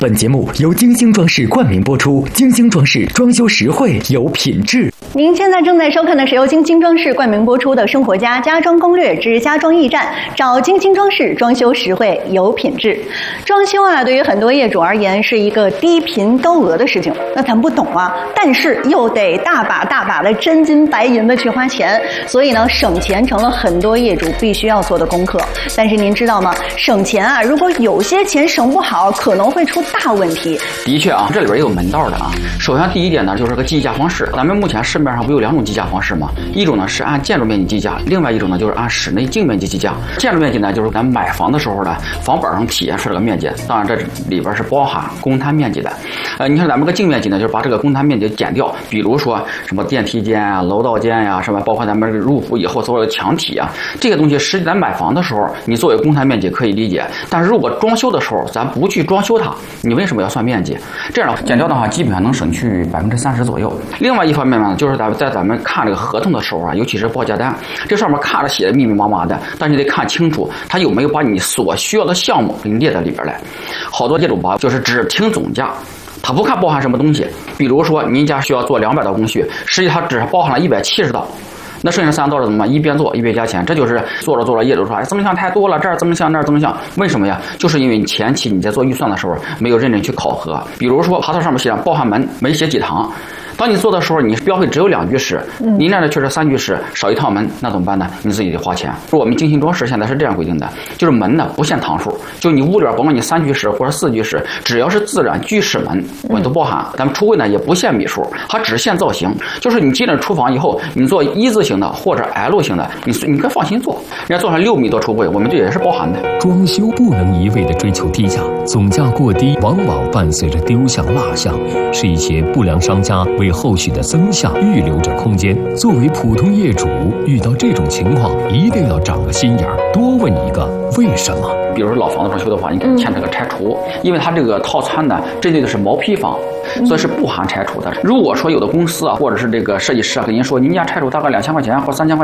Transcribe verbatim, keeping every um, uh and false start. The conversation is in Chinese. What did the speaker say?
本节目由金星装饰冠名播出，金星装饰装修实惠有品质。 您现在正在收看的是由金星装饰冠名播出的《生活家家装攻略之家装驿站》，找金星装饰，装修实惠有品质。装修啊，对于很多业主而言是一个低频高额的事情，那咱不懂啊，但是又得大把大把的真金白银的去花钱，所以呢，省钱成了很多业主必须要做的功课。但是您知道吗？省钱啊，如果有些钱省不好，可能会出大问题。 的确啊，这里边也有门道的啊。首先第一点呢，就是个计价方式。咱们目前市面上不有两种计价方式吗？一种呢是按建筑面积计价，另外一种呢就是按室内净面积计价。建筑面积呢，就是咱买房的时候呢，房本上体现出来的面积，当然这里边是包含公摊面积的。呃，你看咱们个净面积呢，就是把这个公摊面积减掉，比如说什么电梯间啊、楼道间呀、啊，什么包括咱们入户以后所有的墙体啊，这些东西实际咱买房的时候，你作为公摊面积可以理解，但是如果装修的时候咱不去装修它，你为什么要算面积？这样的减掉的话，基本上能省去百分之三十左右。另外一方面呢，就是咱们在咱们看这个合同的时候啊，尤其是报价单，这上面看着写的密密麻麻的，但是你得看清楚，它有没有把你所需要的项目给你列在里边来。好多业主吧，就是只听总价。他不看包含什么东西，比如说您家需要做两百道工序，实际它只包含了一百七十道。那剩下三道是怎么办？一边做一边加钱，这就是做着做着业主说，哎，增项太多了，这儿增项那儿增项，为什么呀？就是因为你前期你在做预算的时候没有认真去考核，比如说爬头上面写上包含门，没写几堂。当你做的时候，你标配只有两居室，您那儿却是三居室，少一套门，那怎么办呢？你自己得花钱。我们精心装饰现在是这样规定的，就是门呢不限堂数，就你屋里边甭管你三居室或者四居室，只要是自然居室门，我都包含。咱们橱柜呢也不限米数，它只限造型，就是你进了厨房以后，你做一字形的或者 L 型的，你你可以放心做。人家做上六米多橱柜，我们这也是包含的。 装修不能一味的追求低价，总价过低往往伴随着丢项落项，是一些不良商家为后续的增项预留着空间。作为普通业主，遇到这种情况一定要长个心眼儿，多问一个为什么。 比如说老房子装修的话，你可以牵扯个拆除，因为它这个套餐呢针对的是毛坯房，所以是不含拆除的。如果说有的公司啊，或者是这个设计师啊跟您说您家拆除大概两千块钱或三千块钱。